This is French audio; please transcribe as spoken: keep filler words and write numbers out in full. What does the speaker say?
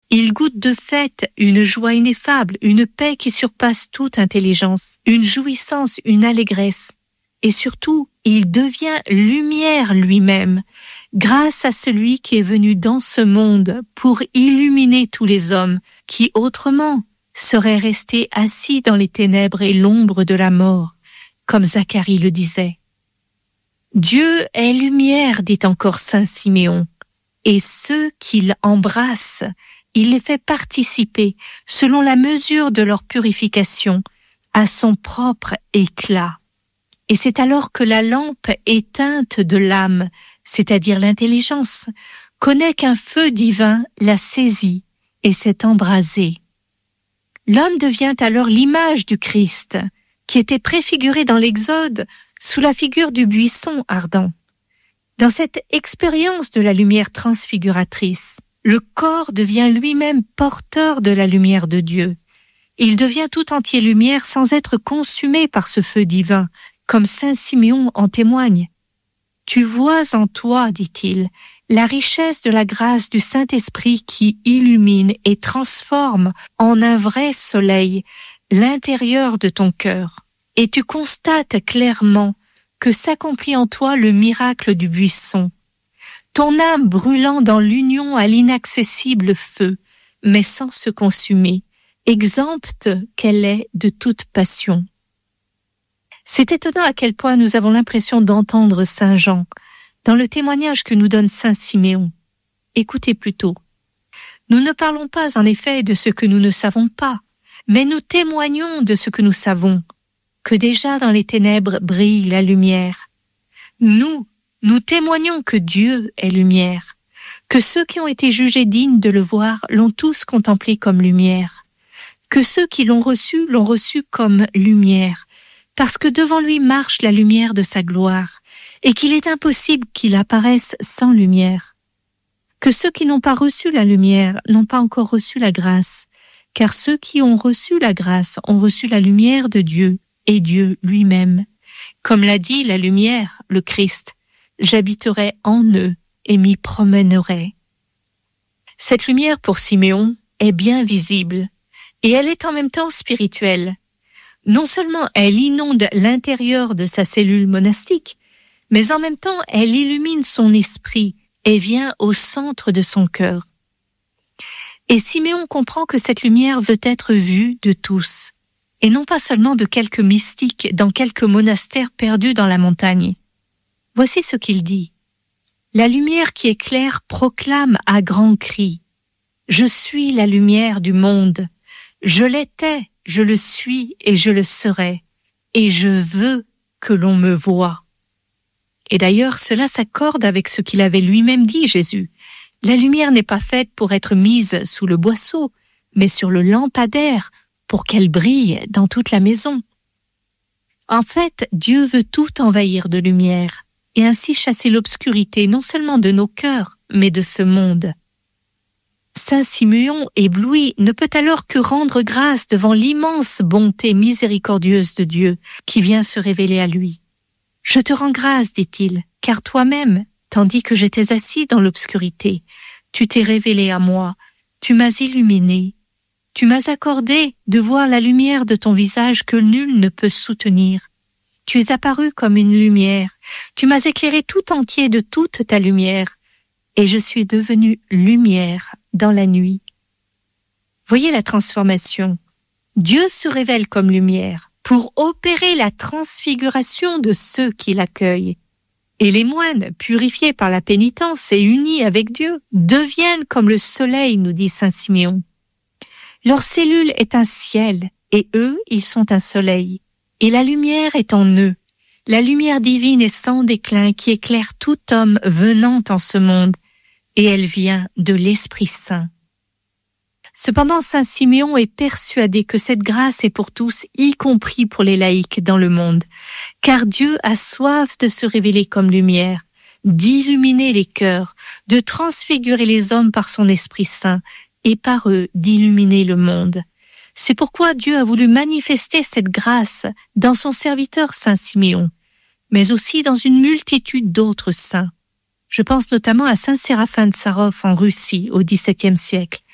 Il goûte de fait une joie ineffable, une paix qui surpasse toute intelligence, une jouissance, une allégresse. Et surtout, il devient lumière lui-même, grâce à celui qui est venu dans ce monde pour illuminer tous les hommes, qui autrement seraient restés assis dans les ténèbres et l'ombre de la mort, comme Zacharie le disait. Dieu est lumière, dit encore saint Siméon, et ceux qu'il embrasse, il les fait participer, selon la mesure de leur purification, à son propre éclat. Et c'est alors que la lampe éteinte de l'âme, c'est-à-dire l'intelligence, connaît qu'un feu divin l'a saisie et s'est embrasé. L'homme devient alors l'image du Christ, qui était préfiguré dans l'Exode sous la figure du buisson ardent. Dans cette expérience de la lumière transfiguratrice, le corps devient lui-même porteur de la lumière de Dieu. Il devient tout entier lumière sans être consumé par ce feu divin, comme saint Siméon en témoigne. Tu vois en toi, dit-il, la richesse de la grâce du Saint-Esprit qui illumine et transforme en un vrai soleil l'intérieur de ton cœur. Et tu constates clairement que s'accomplit en toi le miracle du buisson. Ton âme brûlant dans l'union à l'inaccessible feu, mais sans se consumer, exempte qu'elle est de toute passion. C'est étonnant à quel point nous avons l'impression d'entendre saint Jean dans le témoignage que nous donne saint Siméon. Écoutez plutôt. Nous ne parlons pas en effet de ce que nous ne savons pas, mais nous témoignons de ce que nous savons, que déjà dans les ténèbres brille la lumière. Nous, nous témoignons que Dieu est lumière, que ceux qui ont été jugés dignes de le voir l'ont tous contemplé comme lumière, que ceux qui l'ont reçu l'ont reçu comme lumière, parce que devant lui marche la lumière de sa gloire, et qu'il est impossible qu'il apparaisse sans lumière. Que ceux qui n'ont pas reçu la lumière n'ont pas encore reçu la grâce, car ceux qui ont reçu la grâce ont reçu la lumière de Dieu et Dieu lui-même. Comme l'a dit la lumière, le Christ, j'habiterai en eux et m'y promènerai. Cette lumière pour Siméon est bien visible, et elle est en même temps spirituelle. Non seulement elle inonde l'intérieur de sa cellule monastique, mais en même temps elle illumine son esprit et vient au centre de son cœur. Et Siméon comprend que cette lumière veut être vue de tous, et non pas seulement de quelques mystiques dans quelques monastères perdus dans la montagne. Voici ce qu'il dit. La lumière qui éclaire proclame à grands cris. Je suis la lumière du monde. Je l'étais, je le suis et je le serai. Et je veux que l'on me voie. Et d'ailleurs, cela s'accorde avec ce qu'il avait lui-même dit, Jésus. La lumière n'est pas faite pour être mise sous le boisseau, mais sur le lampadaire, pour qu'elle brille dans toute la maison. En fait, Dieu veut tout envahir de lumière, et ainsi chasser l'obscurité non seulement de nos cœurs, mais de ce monde. Saint Siméon, ébloui, ne peut alors que rendre grâce devant l'immense bonté miséricordieuse de Dieu qui vient se révéler à lui. « Je te rends grâce, dit-il, car toi-même, tandis que j'étais assis dans l'obscurité, tu t'es révélé à moi, tu m'as illuminé, tu m'as accordé de voir la lumière de ton visage que nul ne peut soutenir. Tu es apparu comme une lumière, tu m'as éclairé tout entier de toute ta lumière, et je suis devenu lumière dans la nuit. » Voyez la transformation. Dieu se révèle comme lumière pour opérer la transfiguration de ceux qui l'accueillent. Et les moines, purifiés par la pénitence et unis avec Dieu, deviennent comme le soleil, nous dit saint Siméon. Leur cellule est un ciel, et eux, ils sont un soleil. Et la lumière est en eux, la lumière divine et sans déclin qui éclaire tout homme venant en ce monde, et elle vient de l'Esprit Saint. Cependant, saint Siméon est persuadé que cette grâce est pour tous, y compris pour les laïcs dans le monde, car Dieu a soif de se révéler comme lumière, d'illuminer les cœurs, de transfigurer les hommes par son Esprit Saint, et par eux d'illuminer le monde. C'est pourquoi Dieu a voulu manifester cette grâce dans son serviteur saint Siméon, mais aussi dans une multitude d'autres saints. Je pense notamment à saint Séraphin de Sarov en Russie au dix-septième siècle,